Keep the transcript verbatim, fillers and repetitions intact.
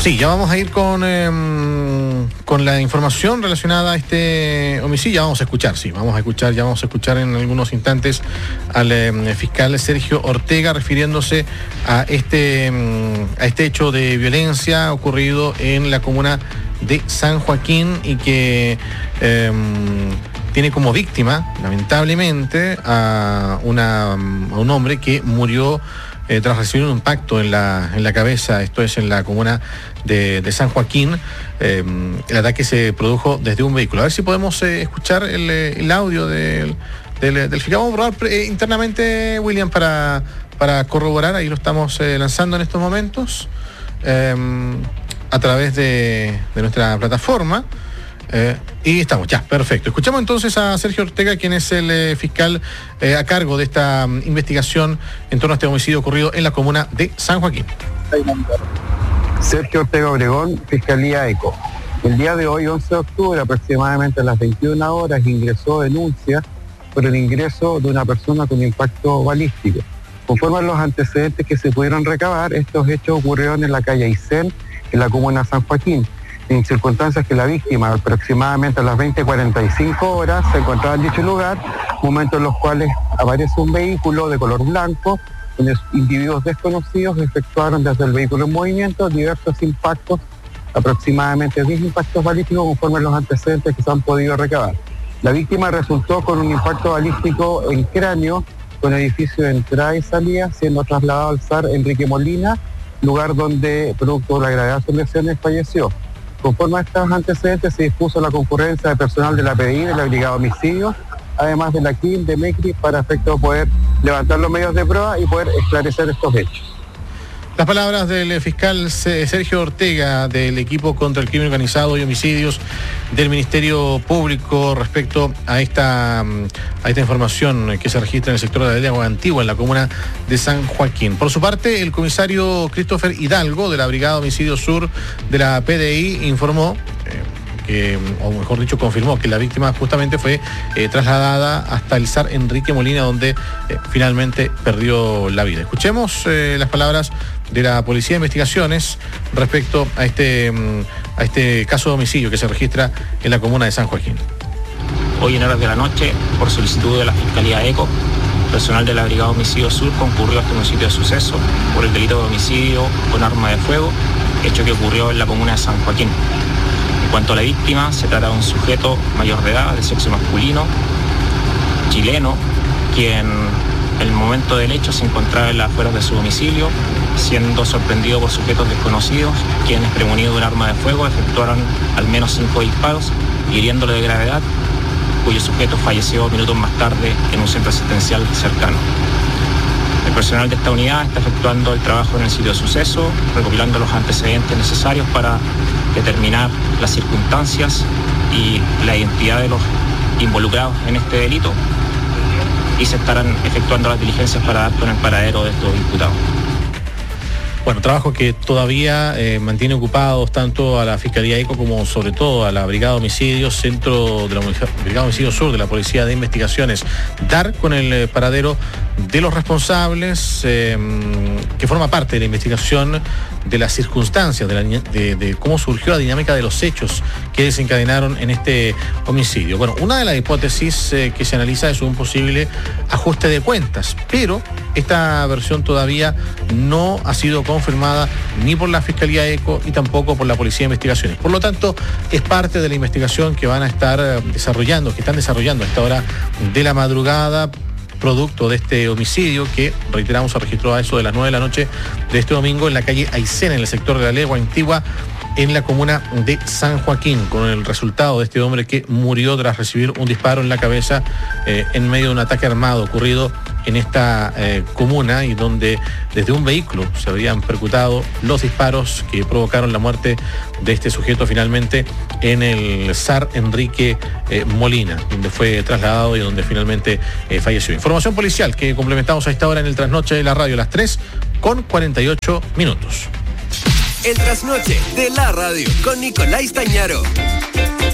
Sí, ya vamos a ir con, eh, con la información relacionada a este homicidio. Ya vamos a escuchar, sí, vamos a escuchar, ya vamos a escuchar en algunos instantes al eh, fiscal Sergio Ortega refiriéndose a este, a este hecho de violencia ocurrido en la comuna de San Joaquín y que eh, tiene como víctima, lamentablemente, a, una, a un hombre que murió Eh, tras recibir un impacto en la, en la cabeza. Esto es en la comuna de, de San Joaquín. Eh, el ataque se produjo desde un vehículo. A ver si podemos eh, escuchar el, el audio del, del, del fiscal. Vamos a probar eh, internamente, William, para, para corroborar. Ahí lo estamos eh, lanzando en estos momentos eh, a través de, de nuestra plataforma. Eh, y estamos, ya, perfecto. Escuchamos entonces a Sergio Ortega, quien es el eh, fiscal eh, a cargo de esta um, investigación en torno a este homicidio ocurrido en la comuna de San Joaquín. Sergio Ortega Obregón, Fiscalía ECO. El día de hoy, once de octubre, aproximadamente a las veintiuna horas, ingresó denuncia por el ingreso de una persona con impacto balístico. Conforme a los antecedentes que se pudieron recabar, estos hechos ocurrieron en la calle Aysén, en la comuna de San Joaquín, en circunstancias que la víctima, aproximadamente a las veinte cuarenta y cinco horas, se encontraba en dicho lugar, momentos en los cuales aparece un vehículo de color blanco, donde individuos desconocidos efectuaron desde el vehículo en movimiento diversos impactos, aproximadamente diez impactos balísticos conforme a los antecedentes que se han podido recabar. La víctima resultó con un impacto balístico en cráneo, con edificio de entrada y salida, siendo trasladado al S A R Enrique Molina, lugar donde, producto de la gravedad de sus lesiones, falleció. Conforme a estos antecedentes, se dispuso la concurrencia de personal de la P D I, de la Brigada de Homicidios, además de la C I M, de MECRI, para efecto de poder levantar los medios de prueba y poder esclarecer estos hechos. Las palabras del fiscal Sergio Ortega del equipo contra el crimen organizado y homicidios del Ministerio Público respecto a esta, a esta información que se registra en el sector de la Agua Antigua, en la comuna de San Joaquín. Por su parte, el comisario Christopher Hidalgo de la Brigada Homicidio Sur de la P D I informó eh, que, o mejor dicho, confirmó que la víctima justamente fue eh, trasladada hasta el S A R Enrique Molina, donde eh, finalmente perdió la vida. Escuchemos eh, las palabras de la Policía de Investigaciones respecto a este, a este caso de homicidio que se registra en la comuna de San Joaquín. Hoy en horas de la noche, por solicitud de la Fiscalía ECO, personal de la Brigada Homicidio Sur concurrió a este sitio de suceso por el delito de homicidio con arma de fuego, hecho que ocurrió en la comuna de San Joaquín. En cuanto a la víctima, se trata de un sujeto mayor de edad, de sexo masculino, chileno, quien en el momento del hecho se encontraba en las afueras de su domicilio, siendo sorprendido por sujetos desconocidos, quienes, premonidos de un arma de fuego, efectuaron al menos cinco disparos, hiriéndole de gravedad, cuyo sujeto falleció minutos más tarde en un centro asistencial cercano. El personal de esta unidad está efectuando el trabajo en el sitio de suceso, recopilando los antecedentes necesarios para determinar las circunstancias y la identidad de los involucrados en este delito, y se estarán efectuando las diligencias para dar con el paradero de estos imputados. Bueno, trabajo que todavía eh, mantiene ocupados tanto a la Fiscalía ECO como sobre todo a la Brigada de Homicidios, Centro de la Brigada de Homicidios Sur de la Policía de Investigaciones, dar con el eh, paradero de los responsables, eh, que forma parte de la investigación de las circunstancias, de, la, de, de cómo surgió la dinámica de los hechos que desencadenaron en este homicidio. Bueno, una de las hipótesis eh, que se analiza es un posible ajuste de cuentas, pero esta versión todavía no ha sido confirmada ni por la Fiscalía ECO y tampoco por la Policía de Investigaciones. Por lo tanto, es parte de la investigación que van a estar desarrollando, que están desarrollando a esta hora de la madrugada, producto de este homicidio que, reiteramos, se registró a eso de las nueve de la noche de este domingo en la calle Aysén, en el sector de la Agua Antigua, en la comuna de San Joaquín, con el resultado de este hombre que murió tras recibir un disparo en la cabeza eh, en medio de un ataque armado ocurrido en esta eh, comuna, y donde desde un vehículo se habrían percutado los disparos que provocaron la muerte de este sujeto finalmente en el S A R Enrique eh, Molina, donde fue trasladado y donde finalmente eh, falleció. Información policial que complementamos a esta hora en el Trasnoche de la Radio, a las tres con cuarenta y ocho minutos. El Trasnoche de la Radio con Nicolás Tañaro.